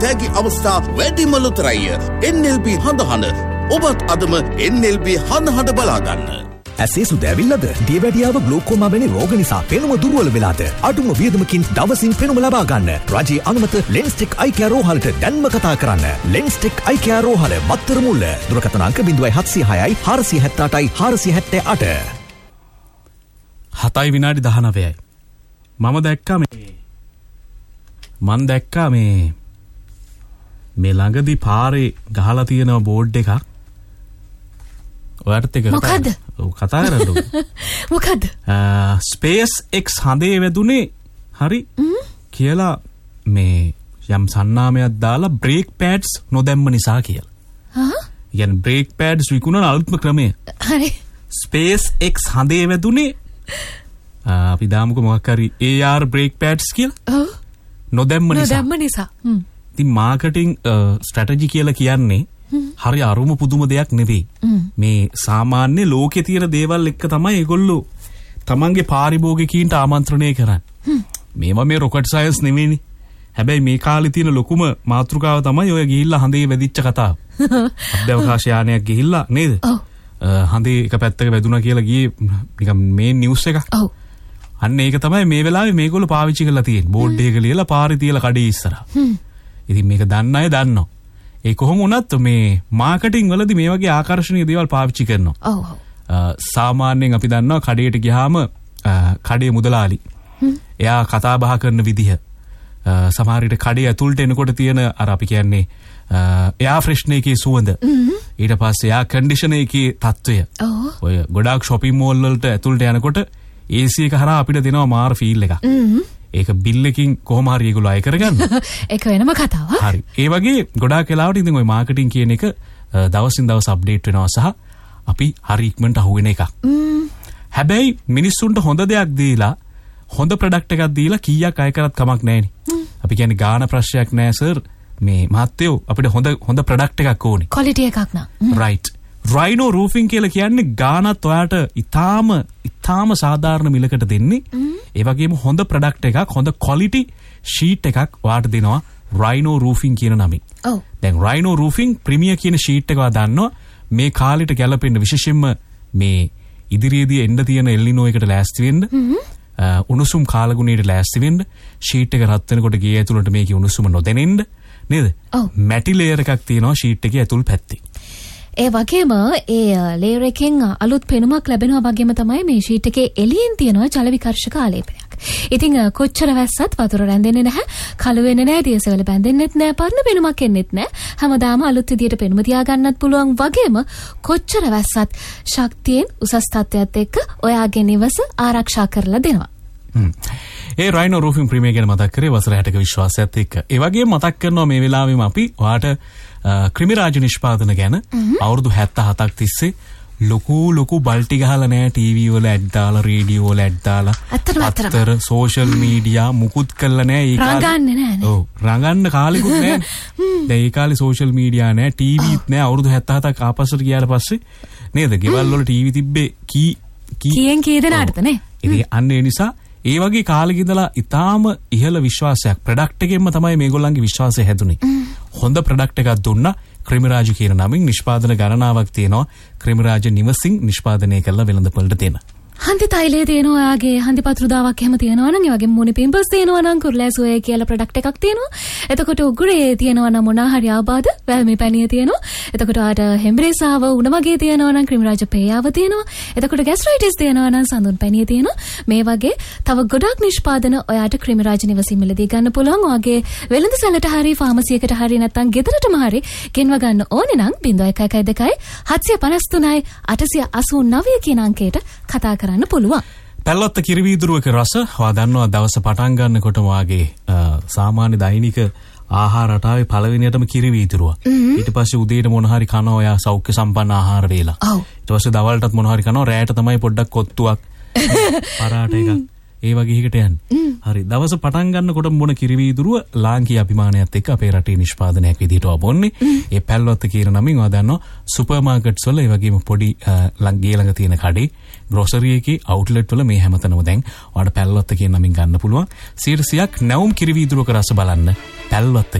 දෑගි අවස්ථා වැඩිම ලොතරැය. NLB හඳහන. ඔබත් අදම NLB හඳහන බලාගන්න. ඇසේ සුදැවිල්ලද දියවැඩියාව ග්ලූකෝමා වැනි රෝග නිසා පෙනුම දුර්වල වෙලාද අඩුම වියදමකින් දවසින් පෙනුම ලබා ගන්න රජයේ අනුමත ලෙන්ස්ටික් අයි කෙයාර් රෝහලට දැන්ම කතා කරන්න. ලෙන්ස්ටික් අයි කෙයාර් රෝහල මත්තර මුල්ල දුරකථන අංක 0706යි 478යි 478. 7යි විනාඩි 19යි. මම දැක්කා මේ ළඟදී පාරේ ගහලා තියෙන බෝඩ් එකක්. ඔයාලට ඒක මොකද්ද? කතා කරන්නකො. මොකද්ද? SpaceX හඳේ වැදුනේ හරි කියලා මේ යම් සන්නාමයක් දාලා බ්‍රේක් පැඩ්ස් නොදැම්ම නිසා කියලා. يعني බ්‍රේක් පැඩ්ස් විකුණන අලුත්ම ක්‍රමය. හරි. SpaceX හඳේ වැදුනේ අපි දාමුකෝ මොකක් හරි AR බ්‍රේක් පැඩ්ස් කියලා. ඔව්. නොදැම්ම නිසා. ඉතින් මාකටිං ස්ට්‍රැටජි කියලා කියන්නේ හරි අරුම පුදුම දෙයක් නෙවෙයි. මේ සාමාන්‍ය ලෝකේ තියෙන දේවල් එක්ක තමයි ඒගොල්ලෝ තමන්ගේ පාරිභෝගිකයින්ට ආමන්ත්‍රණය කරන්නේ. මේවා මේ රොකට් සයන්ස් නෙවෙයිනේ. හැබැයි මේ කාලේ තියෙන ලොකුම මාතෘකාව තමයි ඔය ගිහිල්ලා හඳේ වැදිච්ච කතාව. අභ්‍යවකාශ යානයක් ගිහිල්ලා නේද? හඳේ එක පැත්තක වැදුනා කියලා ගියේ නිකන් මේ නිවුස් එක. ඔව්. අන්න ඒක තමයි මේ වෙලාවේ මේගොල්ලෝ පාවිච්චි කරලා තියෙන්නේ. බෝඩ් එක ලියලා පාරේ තියලා කඩේ ඉස්සරහා. ඉතින් මේක දන්න අය දන්නවා. ඒ කොහොම වුණත් මේ මාකටිං වලදී මේ වගේ ආකර්ෂණීය දේවල් පාවිච්චි කරනවා. ඔව්. සාමාන්‍යයෙන් අපි දන්නවා කඩේට ගියාම කඩේ මුදලාලි. එයා කතා බහ කරන විදිහ. සමහර විට කඩේ ඇතුළට එනකොට තියෙන අර අපි කියන්නේ එයා ෆ්‍රෙෂ්නර් එකේ සුවඳ. ඊට පස්සේ එයා කන්ඩිෂනර් එකේ තත්වය. ඔය ගොඩාක් shopping mall වලට ඇතුළට යනකොට AC එක හරහා අපිට දෙනවා මාර ෆීල් එකක්. ඒක බිල් එකකින් කොහොම හරි ඒගොල්ලෝ අය කරගන්න. ඒක වෙනම කතාවක්. හරි. ඒ වගේ ගොඩාක් වෙලාවට ඉතින් ওই මාකටිං කියන එක දවසින් දවස අප්ඩේට් වෙනවා සහ අපි හරි ඉක්මනට අහුවෙන එකක්. හැබැයි මිනිස්සුන්ට හොඳ දෙයක් දීලා හොඳ ප්‍රොඩක්ට් එකක් දීලා කීයක් අය කරත් කමක් නැහැනේ. අපි කියන්නේ ගාන ප්‍රශ්නයක් නැහැ සර්. මේ මහත්තයෝ අපිට හොඳ ප්‍රොඩක්ට් එකක් ඕනේ. ක්වොලිටි එකක් නා. රයිට්. Rhino roofing කියලා කියන්නේ ගානත් ඔයාට ඉතාම සාධාරණ මිලකට දෙන්නේ. ඒ වගේම හොඳ ප්‍රොඩක්ට් එකක් හොඳ ක්වොලිටි ෂීට් එකක් ඔයාට දෙනවා Rhino roofing කියන නමින්. ඔව්. දැන් Rhino roofing ප්‍රීමියර් කියන ෂීට් එක ඔයා දන්නවා මේ කාලෙට ගැලපෙන්න විශේෂයෙන්ම මේ ඉදිරියේදී එන්න තියෙන එල්නිනෝ එකට ලෑස්ති වෙන්න. උණුසුම් කාලගුණයට ලෑස්ති වෙන්න ෂීට් එක රත් වෙනකොට ගේ ඇතුළට මේකේ උණුසුම නොදැනෙන්න නේද? මැටි ලේයර් එකක් තියෙනවා ෂීට් එකේ ඇතුල් පැත්තේ. ඒ වගේම ඒ ලේයර් එකෙන් අලුත් පෙනුමක් ලැබෙනවා වගේම තමයි මේ ෂීට් එකේ එළියෙන් තියෙනවා ජල විකර්ෂක ආලේපනයක්. ඉතින් කොච්චර වැස්සත් වතුර රැඳෙන්නේ නැහැ, කළු වෙන්නේ නැහැ, දියසෙවල බැඳෙන්නෙත් නැහැ, පරණ පෙනුමක් එන්නෙත් නැහැ. හැමදාම අලුත් විදියට පෙනුම තියාගන්නත් පුළුවන් වගේම කොච්චර වැස්සත් ශක්තියෙන් උසස් තත්ත්වයක් එක්ක ඔයාගේ නිවස ආරක්ෂා කරලා දෙනවා. ඒ Rhino roofing ප්‍රීමියර් ගැන මතක් කරේ වසර 60ක විශ්වාසයත් එක්ක. ඒ වගේම මතක් කරනවා මේ වෙලාවෙම අපි ඔයාට ක්‍රිමිරාජ නිෂ්පාදන ගැන අවුරුදු 77ක් තිස්සේ ලොකු බල්ටි ගහලා නැහැ ටීවී වල ඇඩ් දාලා රේඩියෝ වල ඇඩ් දාලා අතර සෝෂල් මීඩියා මුකුත් කරලා නැහැ ඒ කාලේ. රඟන්නේ නැහැ. ඔව් රඟන්න කාලෙකුත් නැහැ. දැන් ඒ කාලේ සෝෂල් මීඩියා නැහැ ටීවීත් නැහැ අවුරුදු 77ක් ආපස්සට ගියාට පස්සේ නේද ගෙවල් වල ටීවී තිබ්බේ කීයෙන් කී දෙනාටද නේ. ඉතින් අන්න ඒ නිසා ඒ වගේ කාලෙක ඉඳලා ඊටාම ඉහළ විශ්වාසයක් ප්‍රොඩක්ට් එකෙන්ම තමයි මේගොල්ලන්ගේ විශ්වාසය හැදුනේ. හොඳ ප්‍රොඩක්ට් එකක් දුන්නා ක්‍රිමිරාජ කියන නමින් නිෂ්පාදන ගණනාවක් තියෙනවා. ක්‍රිමිරාජ නිවසින් නිෂ්පාදනය කරලා වෙළඳපොළට දෙන. හන්දි තෛලය තියෙනවා ඔයාගේ හන්දි පත්‍රදාවක් එහෙම තියෙනවා නම් ඒ වගේම මුනි පිම්පල්ස් තියෙනවා නම් කුරුලෑසුවේ කියලා ප්‍රොඩක්ට් එකක් තියෙනවා. එතකොට උගුරේ තියෙනවා නම් මොනවා හරි ආබාධ වැල්මේ පැණිය තියෙනවා. එතකොට ආට හෙම්බරේසාව උණ වගේ තියෙනවා නම් ක්‍රිමිරාජ පේයාව තියෙනවා. එතකොට ગેස්ට්‍රයිටිස් තියෙනවා නම් සඳුන් පැණිය තියෙනවා. මේ වගේ තව ගොඩක් නිෂ්පාදන ඔයාට ක්‍රිමිරාජ නිවසින් මිලදී ගන්න පුළුවන්. ඔයාගේ වෙළඳ සැලට හරි ෆාමසියකට හරි නැත්නම් ගෙදරටම හරි ගෙන්ව ගන්න ඕනේ නම් 0112 753 889 කියන අංකයට කතා කරන්න පුළුවන්. පැල්ලොත්ත කිරිවීදුරුවක රස ඔයා දන්නවා දවස පටන් ගන්නකොට වාගේ සාමාන්‍ය දෛනික ආහාර රටාවේ පළවෙනියටම කිරිවීදුරුව. ඊට පස්සේ උදේට මොන හරි කනවා ඔයා සෞඛ්‍ය සම්පන්න ආහාර වේලා. ඊට පස්සේ දවල්ටත් මොන හරි කනවා රැයට තමයි පොඩ්ඩක් කොත්තුවක් පරාට එකක් ඒ වගේ එකකට යන්නේ. හරි දවස පටන් ගන්නකොට මොන කිරිවීදුරුව ලාංකීය අභිමානයත් එක්ක අපේ රටේ නිෂ්පාදනයක් විදිහට වබොන්නේ. ඒ පැල්ලොත්ත කියන නමින් ඔයා දන්නවා සුපර් මාකට්ස් වල ඒ වගේම පොඩි ළඟ තියෙන කඩේ ග්‍රොසරි එකේ අවුට්ලට් වල මේ හැමතැනම දැන් ඔයාලට පැල්ලොත්ත කියන නමින් ගන්න පුළුවන්. 100ක් නැවුම් කිරිවීදුරුවක රස බලන්න පැල්ලොත්ත